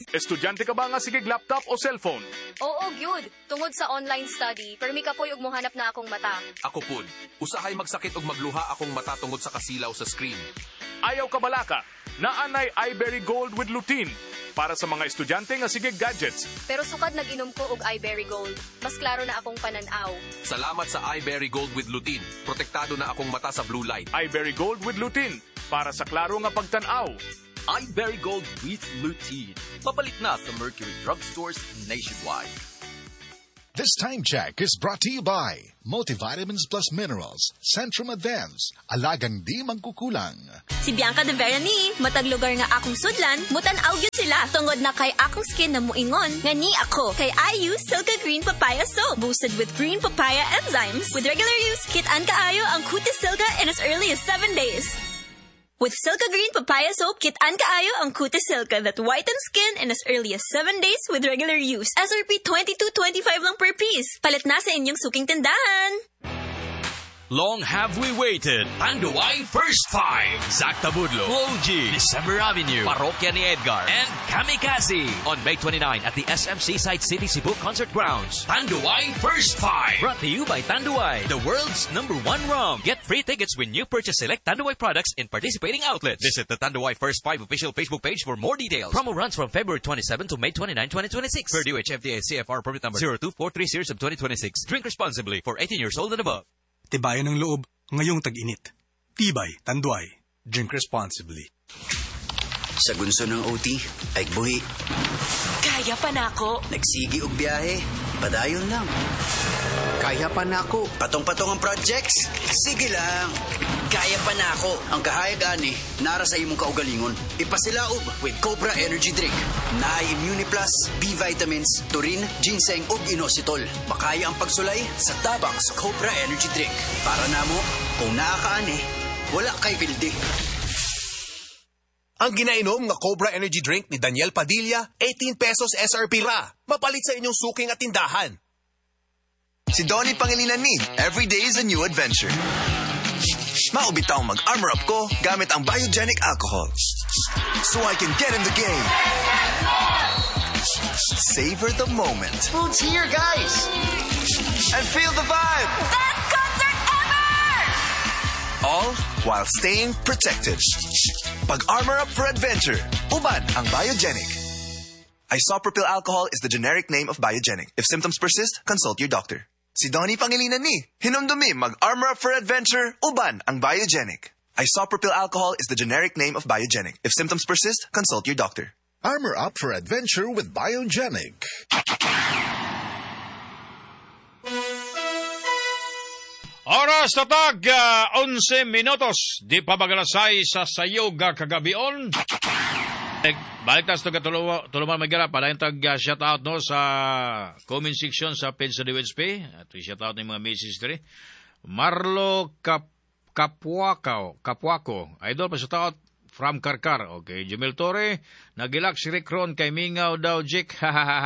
Estudyante ka ba nga sigig laptop o cellphone? Oo, gyud. Tungod sa online study, permi ka po'y ug mohanap na akong mata. Ako pud, usahay magsakit og magluha akong mata tungod sa kasilaw sa screen. Ayaw ka balaka, naanay iBerry Gold with lutein para sa mga estudyante nga sigig gadgets. Pero sukad nag-inom ko og iBerry Gold. Mas klaro na akong pananaw. Salamat sa iBerry Gold with lutein. Protektado na akong mata sa blue light. iBerry Gold with lutein para sa klaro nga pagtanaw. iBerry Gold with lutein. Papalit na sa Mercury Drugstores nationwide. This time check is brought to you by Multivitamins Plus Minerals, Centrum Advance, alagang di magkukulang. Si Bianca de Verani, matag lugar nga akong sudlan, mutan-aw gyud sila. Tungod na kay akong skin na muingon, nga ni ako. Kay I use Silka Green Papaya Soap, boosted with green papaya enzymes. With regular use, kit-an kaayo ang Cutis Silka in as early as 7 days. With Silka Green Papaya Soap, kit-an kaayo ang Cutis Silka that whitens skin in as early as 7 days with regular use. SRP $22.25 lang per piece. Palit na sa inyong suking tindahan. Long have we waited. Tanduay First Five. Zac Tabudlo, Floji, December Avenue, Parokya ni Edgar, and Kamikaze. On May 29 at the SM Seaside City Cebu Concert Grounds. Tanduay First Five. Brought to you by Tanduay, the world's #1 rum. Get free tickets when you purchase select Tanduay products in participating outlets. Visit the Tanduay First Five official Facebook page for more details. Promo runs from February 27 to May 29, 2026. Per DOH FDA CFR permit number 02430 series of 2026. Drink responsibly for 18 years old and above. Tibayan ng loob ngayong tag-init. Tibay, Tanduay. Drink responsibly. Sa gunso ng OT, ay buhi. Kaya pa na ako. Nagsigi og biyahe, padayon lang. Kaya pa na ako. Patong-patong ang projects, sige lang. Kaya pa na ako. Ang kahayag ani, nara sa imong kaugalingon. Ipasilaob with Cobra Energy Drink. Naay Immuniplus, B vitamins, taurine, ginseng ug inositol. Makaya ang pagsulay sa tabang sa Cobra Energy Drink. Para namo, kung nakakaani, wala kay pildi. Ang ginainom nga Cobra Energy Drink ni Daniel Padilla, 18 pesos SRP ra. Mapalit sa inyong suking at tindahan. Si Donnie Pangilinan ni, every day is a new adventure. Maubitaw mag-armor up ko gamit ang biogenic alcohol. So I can get in the game. Savor the moment. Food's here, guys! And feel the vibe. Best concert ever! All while staying protected. Pag-armor up for adventure. Uban ang biogenic. Isopropyl alcohol is the generic name of biogenic. If symptoms persist, consult your doctor. Si Donnie Pangilinan ni, hinumdumi mag-armor up for adventure, uban ang biogenic. Isopropyl alcohol is the generic name of biogenic. If symptoms persist, consult your doctor. Armor up for adventure with Biogenic. Oras tatag, 11 minutos. Di pa magalasay sa sayog kagabion. Balik tas ito katuluman magara para yung tag-shout out no, sa comment section sa page sa DWSP. At shout out ng mga messages dito. Marlo Kapuako. Idol pa shout out from Karkar. Okay. Jumel Torre. Nagilak si Rick Ron kay Mingaw daw Jik.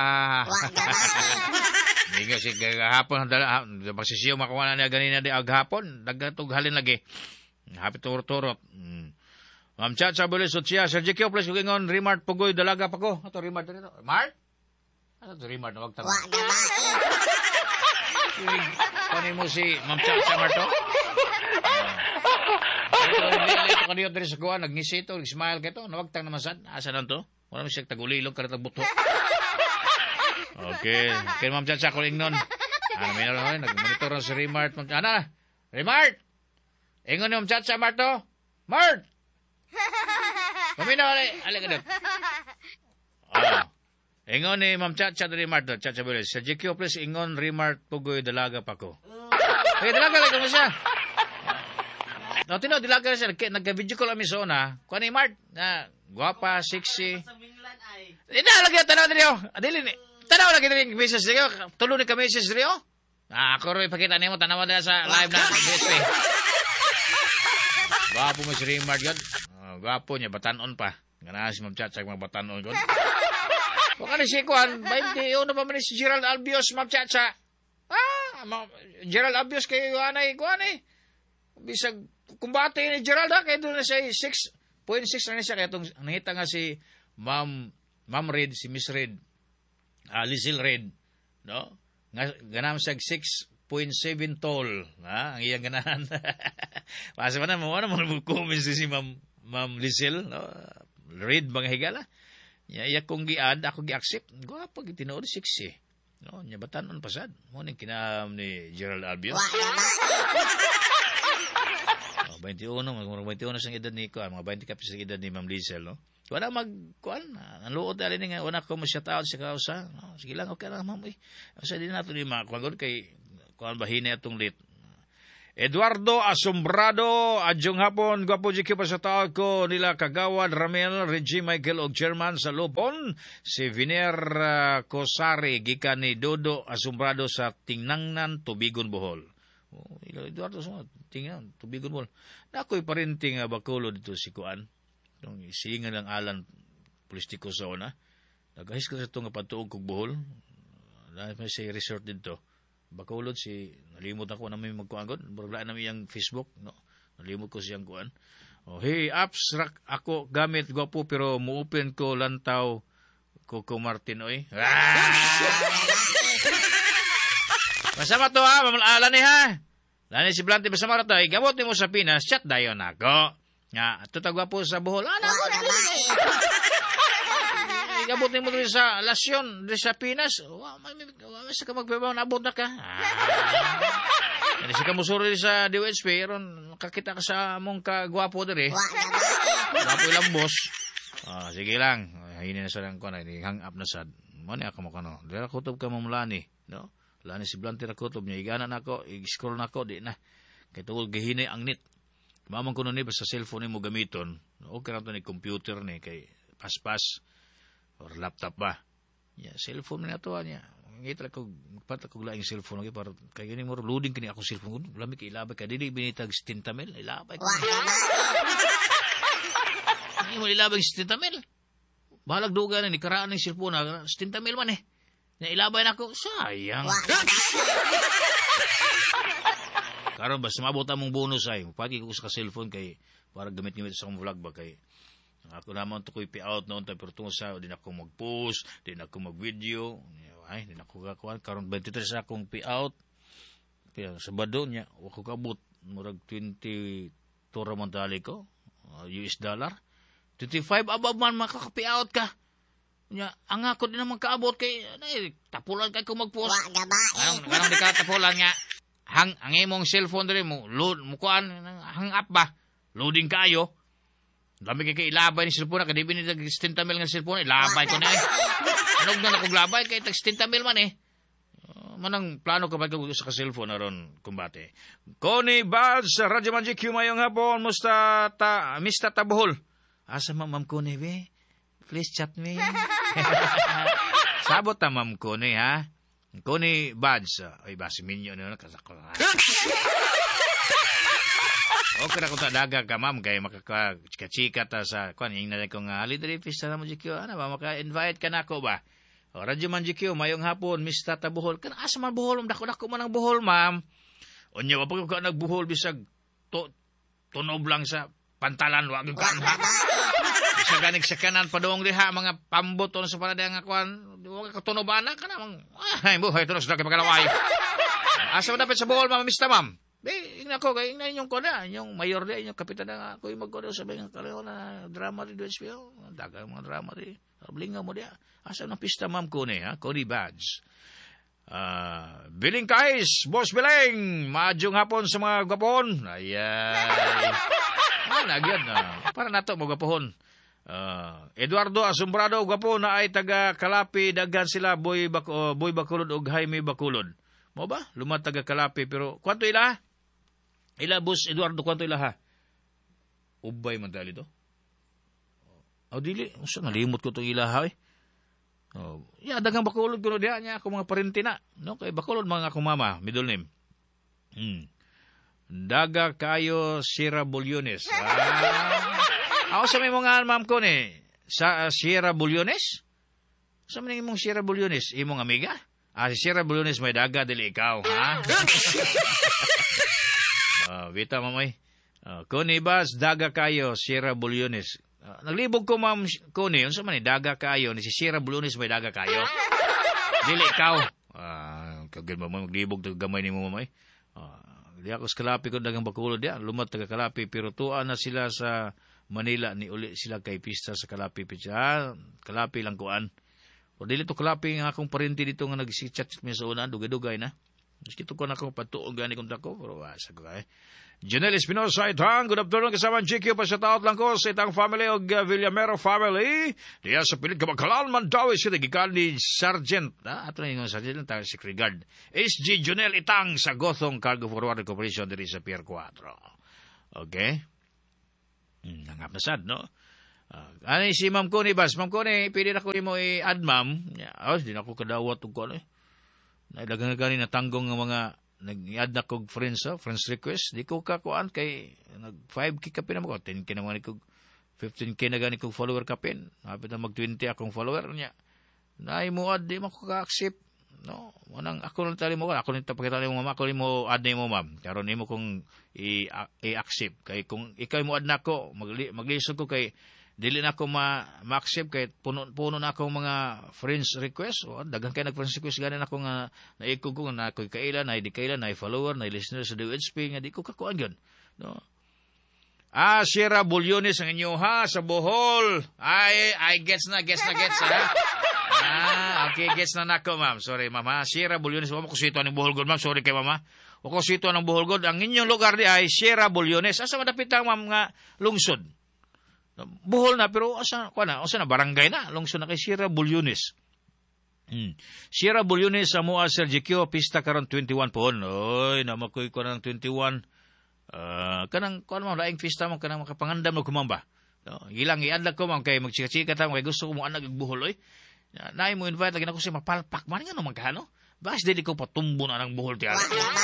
Mingaw si gahapon. Pagsisiyo makuha na niya ganina di aghapon. Nagtughalin lagi. Hapit turot-turot. Ma'am Chacha Bulisot siya. Sir Jikyo, please kukingon. Remart Pugoy, dalaga pa ko. Ito, Remart na ito. Mart? Ano ito, Remart? Huwag tanong. Panin mo si Ma'am Chacha Marto? Ito kaniyot rin sa kuha. Nagnisito, nag-smile ka ito. Nawagtang naman saan. Asan na ito? Wala mo siya tagulilog ka rin buto. Okay. Kaya Ma'am Chacha, kuling nun. Ano, may nalang nag-monitor na si Remart. Ano? Remart! Ingon ni Ma'am Chacha Marto? Mart! Paminaw, alay ka doon. Ingon ni Ma'am Chacha ni Marto, Chacha Bulis. Sa GQ, please, ingon, Remart, Pugoy, dalaga pa ko. Okay, dalaga lang kamo siya. No, tino, dalaga na siya. Nagka-video call kami sa una. Kuha ni Mart, na, guwapa, sexy. Lagi, tanaw din niyo. Tanaw lagi din yung message niyo. Tulo ni ka-message niyo. Ako rin, ipakita niyo mo, tanawa na sa live na BSP. Gwapo mo si Remart yun. Gwapo niya, batanon pa. Ganahan si Ma'am Chacha, mga batanon yun. Huwag ka na si Kwan, 21 na pa man si Gerald Albios, Ma'am Chacha. Gerald Albios kay Juanay. Bisag, kumbate ni Gerald ha, kaya doon na siya 6.6 na siya. Kaya itong nangita nga si Ma'am Ma'am Red, si Miss Red, Lizelle Red, no? Ganam siya 6.7 tall, ha? Ang iyang ganahan. Pasa man mo comment si Ma'am Lizelle, no? Red bang higala. Iya kong giad, ako gi-accept. Gwapo gitinood 6 No, nya batan-on pasad. Mo ning kinam ni Gerald Albion. 21, mga 21 sa edad ni ko, mga 20 kapis sa edad ni Ma'am Lizelle, no? Wala magkuan, naluot dali nga wala ko mo shout out sa kausa. No? Sige lang okay lang ma'am. Sa din nato ni makuan kay kuan bahine atong lit. Eduardo Asombrado, adyong hapon, gwapo jiki pa sa tawag ko nila Kagawad, Ramel, Reggie Michael og Chairman sa Lubon, si Viner Kosari, gikan ni Dodo Asombrado sa Tingnangnan, Tubigon, Bohol. Eduardo, tingnan, Tubigon, Bohol. Na ako'y parinting bakulo dito si Kuan. Itong isingan lang alan politiko sa una. Nagahis ko sa itong patuog kong Bohol. Dahil may say resort dito. Bakulod si nalimot ako namin magkuangon, baraglaan namin yung Facebook, no. Nalimot ko siyang kuan. Oh, hey, abstract ako gamit gwapo pero muupen ko lantaw Coco Martin oy. Masama to ha, mamalaala ni ha. Lani si Blante masama ra to, gamot mo sa Pinas, chat dayon ako. Nga, ato ta gwapo sa Bohol. Ana ko na. Abot mo rin sa Lasyon, rin sa Pinas. Sa ka magbabaw, naabot na ka. Sa ka musuro rin sa DOHP, ron kakita ka sa mong kagwapo rin. Gwapo ilang boss. Sige lang. Hinin na sa lang ko na, hang up na sad. Mani ako mo ka no. Dira kutob ka mamulani. No? Lani si Blanty na kutob niya. Igana na ako, i-scroll na ako, di na. Kaya tungkol gahinay ang nit. Mamang ko nun ba sa cellphone mo gamiton. Okay na ito ni computer ni, kay paspas. Or laptop ba? Yeah, cellphone na ito niya. Ngita ko magpata ko laing cellphone okay para kayo ni mo loading kini ako cellphone. Lami kay ilabay ka dili binitag 70 mil ilabay ko. Ni mo ilabay 70 mil. Balag duga ni karaan ng cellphone na 70 mil man eh. Na ilabay na ako sayang. Karon basta mabot among bonus ay pagi ko sa cellphone kay para gamit-gamit sa akong vlog ba kay ako naman ito ko'y pi-out noon tayo pero tungkol sa din ako mag-post, din ako mag-video ay, din ako kakuan karon 23 akong pi-out kaya Sabado niya, ako kabot murag 22 ramon tali ko US dollar 25 abab man makaka-pi-out ka niya, ang ako din naman kaabot kay tapulan kay ko mag-post karong di ka tapulan nga ang imong cellphone rin mo load mo kuan hang up ba loading kayo. Dami kay ilabay ni cellphone kay di binitag 60 mil nga cellphone ilabay ko na eh. Anog na akong labay kay tag 60 mil man eh. Manang plano ka ba sa cellphone aron kumbate. Connie Baz sa Radyo Magic mayong hapon musta Mr. Tabohol. Asa Ma'am Connie be? Please chat me. Sabot ta Ma'am Connie ha. Connie Baz ay ba si Minyo na kasako. Okay na kung daga ka, ma'am, kaya makakachika ta sa, kuan, yung nalay kong holiday fish sa Manjikyo, ano ba, maka-invite ka na ako ba? O, Radyo Manjikyo, mayong hapon, Miss Tata Bohol, kan asa man Bohol, dako-dako man ang Bohol, ma'am. O niya, wapag ka nagbuhol, bisag, tunob lang sa pantalan, wag yung kan, ha? Bisa ganig sa kanan, padawang liha, mga pambot, sa paladang nga, kuan, wag ka tunobana, ka namang, ay, buhay, tunos na kayo magkalaway. Asa man dapat sa Bohol, ma'am, Mr. Ma'am? Ingna ko, kaya ingna inyong koda, inyong mayor na, inyong kapitan na ako yung magkoda, sabi nga kalayo na drama rin doon siya, dagang mga drama rin, blinga mo diya. Asa ng pista, ma'am Connie, ha? Connie Badge. Biling Kais, Boss Biling, maadyong hapon sa mga gwapon. Ayay. Nagyan, para nato, mga gwapon. Eduardo Asombrado, gwapo na ay taga Kalapi, dagan sila, Boy Bakulod o Jaime Bakulod. Mo ba? Lumat taga Kalapi, pero kwanto ila? Ila, Boss Eduardo, kwanto ila ha? Ubay man tali to? Dili, nalimot ko itong ila ha eh. Dagang Bakulod ko diya niya ako mga parinti na. No? Kay Bakulod mga akong mama, middle name. Daga kayo Sierra Bulyones. Ako sa may mga ma'am ko ni, sa Sierra Bulyones? Sa may mong Sierra Bulyones, imong amiga? Si Sierra Bulyones may daga, dili ikaw, ha? Vita, mamay. Connie Baz, daga kayo, Sierra Bulyones. Naglibog ko, Ma'am Connie, yun sa man, daga kayo, ni si Sierra Bulunis may daga kayo. Dili, ikaw. Kagil mo, maglibog, gamay ni mo, mamay. Di ako sa Kalapi ko, dagang bakulod yan. Lumat taga Kalapi, pero tuan na sila sa Manila, ni uli sila kay pista sa Kalapi. Kalapi lang kuan. O dili to Kalapi nga akong parinti dito nga nagsichat mi sa una, dugay-dugay na. Gusto ko na akong patuog gani kung tako, pero sa ko kay. Janelle Espinosa, itang good afternoon kasama GQ pa sa taot lang ko sa itang family o Villamero family. Diya sa pilit kabagkalan man daw sila gikan ni Sergeant. Ato na yung Sergeant, tayo si Krigard. SG Janelle itang sa Gothong Cargo Forward Corporation diri sa Pier 4. Okay? Nangap na sad, no? Ano si Ma'am Connie Bas? Ma'am Connie, pili na ko mo i-add, ma'am. Di na ako kadawat o ko, Nailagang gani na tanggong ng mga nag-add na kog friends, friends request. Di ko kakuan kay nag-5K kapin na mo ko. 10K na mga kog 15K na gani kog follower kapin. Hapit na mag-20 akong follower niya. Naay mo add, di mo ko ka-accept. No, manang ako lang tali mo, ako lang tapakita mo mama, ako lang mo add ni mo ma'am. Karon nimo kong i-accept kay kung ikaw mo add nako, maglisod ko kay dili na ako ma-accept kay puno na ako mga friends request o daghang kay nag-friends request ganin ako nga naikog ko na ako kailan na di kailan na follower na listener sa DWHP nga di ko kakuan gyud no. Sierra Bulyones ang inyo ha sa Bohol. I gets na ha. Okay, gets na nako ma'am. Sorry mama. Sierra Bulyones mo ko sito ng Bohol god ma'am. Sorry kay mama. O ko sito ng Bohol god. Ang inyong lugar di ay Sierra Bulyones. Asa madapit ang ma'am nga lungsod. Bohol na, pero asa na, barangay na, lungsod na kay Sierra Bulyones. Sierra Bulyones, sa mua Sir GQ, pista karon 21 pohon. Oy, namakoy ko ng 21. Kanang, laing pista mo, kanang makapangandam no kumamba. No, ilang iadlag ko, ma'am, kay magchika-chika ta, kay gusto ko mo anag Bohol, oy. Naay mo invite, lagi na ko siya mapalpak, man nga no, magkano? Bas, di ko patumbo na ng Bohol, tiyan.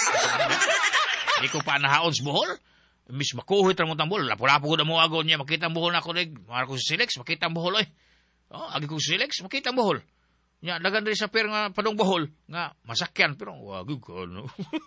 Di ko pa nahaon sa Bohol. Mis makuhit ramon ang Bohol. Lapo-lapo ko na mo agon niya. Makita ang Bohol na ako. Mara ko si Silex. Makita ang Bohol. Agi ko si Silex. Makita ang Bohol. Nya, dagan rin sa pier nga padong Bohol. Nga, masakyan. Pero, wagig ko, no?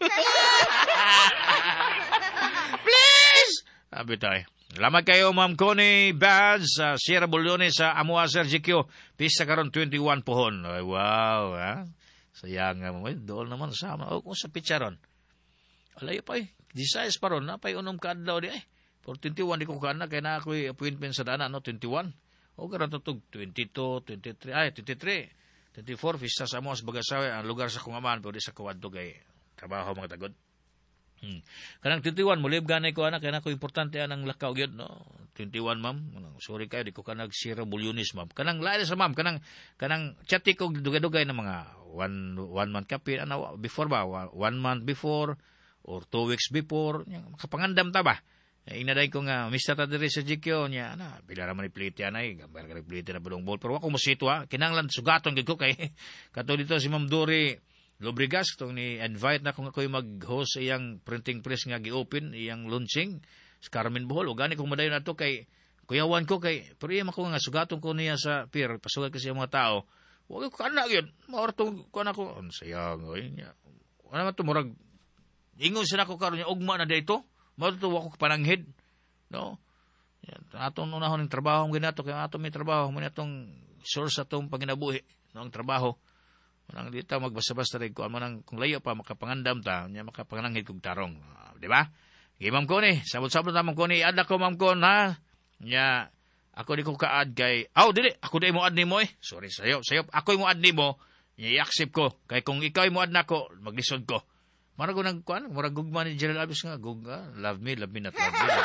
Please! Sabi tayo. Salamat kayo, Ma'am Connie Bads, sa Sierra Bulyones, sa Amua Sir GQ. Pista karon 21 pohon. Ay, wow, ha? Sayang nga, doon naman sama. O, kung sa pitsaron. Alayo pa Disayas pa ron, napay unom ka daw di For 21, di ko ka na, kaya na ako'y appointment sa dana, 21. O karon tutog, 22, 23, 24, fista sa Amos, Bagasawe, ang lugar sa Kungaman, pero di sa Kawadto kay trabaho mga tagod. Kanang 21, mulib ganay ko anak, kaya na ako importante anang lakaw yun, no? 21, ma'am. Sorry kayo, di ko ka nag-Sierra Bulyones, ma'am. Kanang lain sa ma'am, kanang chati ko dugay-dugay na mga one month kapin, before ba? 1 month before, or 2 weeks before, makapangandam ta ba? Inaday ko nga, Mr. Tadiri sa GQ niya, pila naman i-plate yan gambar ka nag-plate na balong ball. Pero ako musito kinanglan sugaton gid ko kay kato dito si Ma'am Dory Lubrigas, itong ni-invite na kung ako'y mag-host iyang printing press nga gi-open, iyang launching, sa Carmen Bohol. O gani kung madayon na to kay kuyawan ko kay, pero iyang ako nga sugaton ko niya sa pier, pasugat kasi ang mga tao. Huwag ko kanak yun, maortong ko na ko, sayang, niya. Ano naman ito, murag, ingon sila ko karon niya, ugma na dito. Matutuwa ko pananghid. No? Atong unahon ng trabaho mo ginato. Kaya atong may trabaho mo itong source atong panginabuhi. No, ang trabaho. Manang dito magbasa-basta rin ko. Kung layo pa makapangandam ta, niya makapangananghid kong tarong. Di ba? Okay, Ma'am Connie. Sabot-sabot na Ma'am Connie. Add ako, Ma'am Con, ha? Niya, ako di ko ka-add kay... dili. Ako di mo add ni mo Sorry, sayo. Ako mo add ni mo. Niya, i-accept ko. Kaya kung ikaw mo add na ko, maglisod ko. Marag ko marag gugma ni General Abis nga, love me, not love me.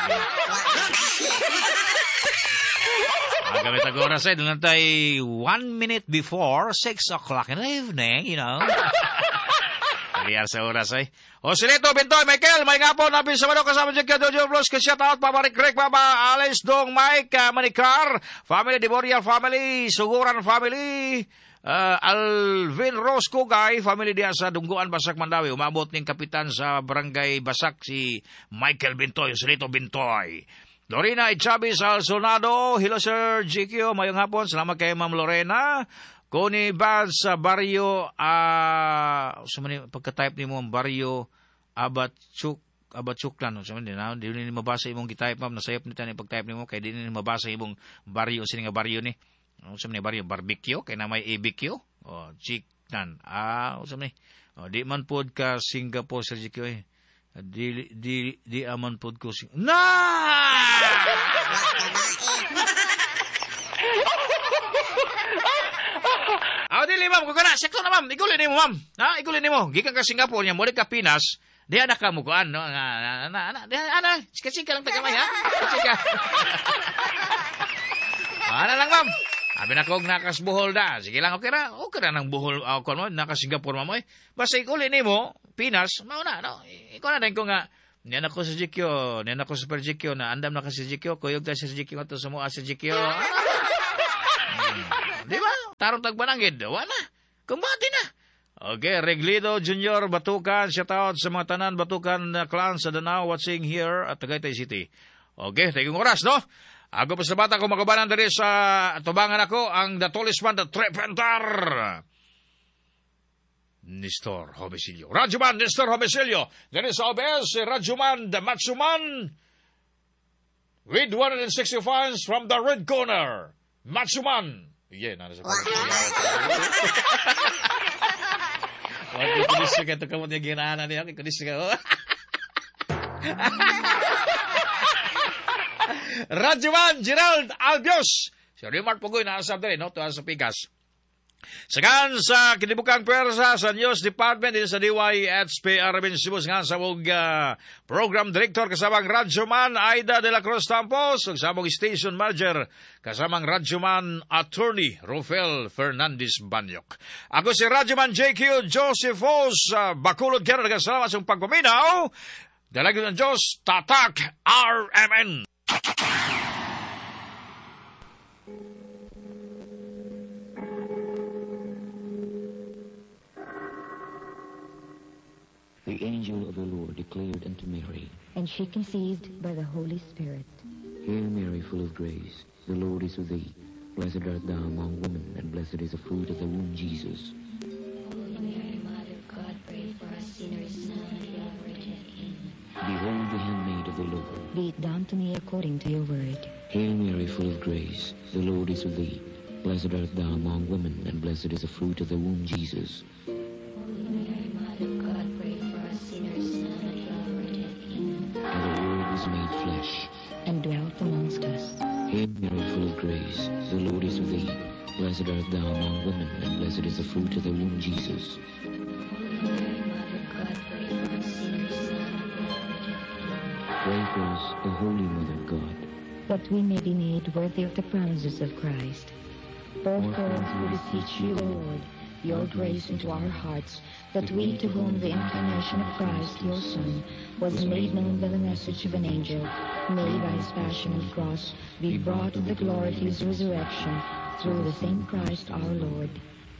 Gamit ang oras doon tayo 1 minute before 6 o'clock in the evening, you know. Aliyar sa oras O Silito, Bintoy, Michael, may nga po namin sa manok kasama dyan kaya Dojo Bros, kasi shout out, Papa Rick, Papa Alice, Dong, Mike, Manicar, family, Deboria family, Suguran family, Alvin Rosco Guy, family diya sa Dungguan, Basak, Mandawi. Umabot ng kapitan sa barangay Basak, si Michael Bintoy, Silito Bintoy. Lorena Ichabi sa Solnado, hello Sir GQ, mayong hapon, salamat kay Ma'am Lorena. Connie Bad sa barrio, pagka-type ni mo, barrio Abatsuk, abatsuklan. So, di ni mabasa imong gitype, ma'am. Nasayop nito ni pag-type nimo kay di ni mabasa imong baryo. Sini nga baryo ni? Usam ni baryo, barbecue, kay na may ABQ. O, chiknan. Usam ni. O, di man pod ka Singapore, Sir GQ eh. Di aman pod ko Na! Dili, ma'am, kung kana, sekto na, ma'am. Igulin ni mo, ma'am. Igulin ni mo. Gikan ka Singapore niya, muli ka Pinas, di anak ka mo kuan, no? Sika lang tagamay, ha? Sika. Ano lang, ma'am. Sabi na kong nakas Bohol da. Sige lang, okay na ng Bohol, nakas Singapore, ma'am, eh. Basta igulin ni mo, Pinas, mauna, no? Ikaw na din ko nga, niyan ako sa GQ, niyan ako sa Super GQ, na andam na ka sa GQ, kuyog tayo sa GQ, ito sa mga sa GQ. Di ba? Tarong tagbanangid. Wala. Kumbati na. Okay, Reglido Junior Batukan. Shout out sa mga tanan Batukan na clan sa Danao watching here at Tagaytay City. Okay, tayong oras, no? Ako pa sa bata ko makabanan dari sa tubangan ako ang The Tallest Man, The Trepentar. Nestor Homesilio. Radyoman, Nestor Homesilio. Dari sa OBS, Radyoman, The Matsuman. With 160 fans from the red corner. Matsuman. Yeah, nasa corner. Wag kudis ka to kamot niya ginana niya, kudis ka. Radyoman Gerald Albios. Si Rimart Pugoy na asab dali, no? Tuwa sa Pigas. Sagan sa kinibukang pwersa sa News Department din sa DYHP Arabin Cebu nga sa Program Director kasamang Radyoman Aida de la Cruz Tampos ug samong Station Manager kasamang Radyoman Attorney Rufel Fernandez Banyok. Ako si Radyoman JQ Josephos Bacolod Kero nagasalamat sa pagpaminaw. Dalagin ng Diyos, Tatak RMN. The angel of the Lord declared unto Mary, and she conceived by the Holy Spirit. Hail Mary, full of grace, the Lord is with thee. Blessed art thou among women, and blessed is the fruit of the womb, Jesus. Holy Mary, Mother of God, pray for us sinners, now and at the hour of death. Amen. Behold the handmaid of the Lord. Be it done to me according to your word. Hail Mary, full of grace, the Lord is with thee. Blessed art thou among women, and blessed is the fruit of the womb, Jesus. Holy Mary, Mother of God, pray for us sinners, now and at the hour of death. Amen. And the Word was made flesh, and dwelt amongst us. Hail Mary, full of grace, the Lord is with thee. Blessed art thou among women, and blessed is the fruit of the womb, Jesus. Holy Mary, Mother of God, pray for us sinners, now and at the hour of death. Amen. Pray for us, O Holy Mother of God, that we may be made worthy of the promises of Christ. Pour forth, we beseech you, O Lord, your grace into our hearts, that we, to whom the incarnation of Christ, your Son, was made known by the message of an angel, may by his passion and cross be brought to the glory of his resurrection, through the same Christ our Lord.